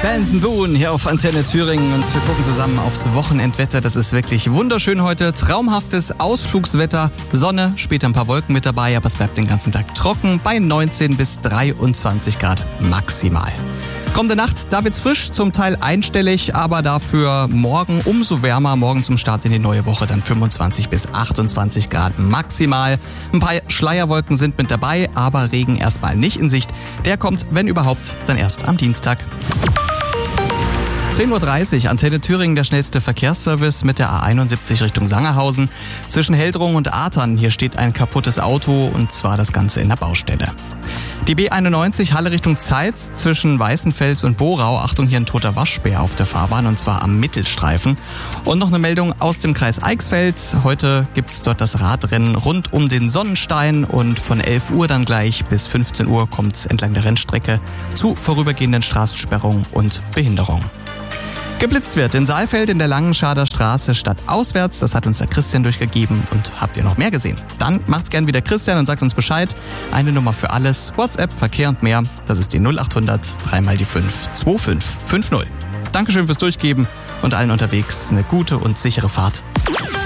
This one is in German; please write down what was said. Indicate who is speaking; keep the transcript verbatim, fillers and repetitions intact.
Speaker 1: Benson Boone hier auf Antenne Thüringen und wir gucken zusammen aufs Wochenendwetter. Das ist wirklich wunderschön heute. Traumhaftes Ausflugswetter, Sonne, später ein paar Wolken mit dabei, aber es bleibt den ganzen Tag trocken bei neunzehn bis dreiundzwanzig Grad maximal. Kommende Nacht, da wird's frisch, zum Teil einstellig, aber dafür morgen umso wärmer. Morgen zum Start in die neue Woche dann fünfundzwanzig bis achtundzwanzig Grad maximal. Ein paar Schleierwolken sind mit dabei, aber Regen erstmal nicht in Sicht. Der kommt, wenn überhaupt, dann erst am Dienstag. zehn Uhr dreißig, Antenne Thüringen, der schnellste Verkehrsservice mit der A einundsiebzig Richtung Sangerhausen. Zwischen Heldrung und Artern, hier steht ein kaputtes Auto und zwar das Ganze in der Baustelle. Die B einundneunzig Halle Richtung Zeitz zwischen Weißenfels und Borau. Achtung, hier ein toter Waschbär auf der Fahrbahn und zwar am Mittelstreifen. Und noch eine Meldung aus dem Kreis Eichsfeld. Heute gibt's dort das Radrennen rund um den Sonnenstein und von elf Uhr dann gleich bis fünfzehn Uhr kommt's entlang der Rennstrecke zu vorübergehenden Straßensperrungen und Behinderungen. Geblitzt wird in Saalfeld in der Langenschader Straße stadtauswärts. Das hat uns der Christian durchgegeben. Und habt ihr noch mehr gesehen? Dann macht's gern wie der Christian und sagt uns Bescheid. Eine Nummer für alles. WhatsApp, Verkehr und mehr. Das ist die null acht hundert drei mal die fünf zwei fünf fünf null. Dankeschön fürs Durchgeben und allen unterwegs eine gute und sichere Fahrt.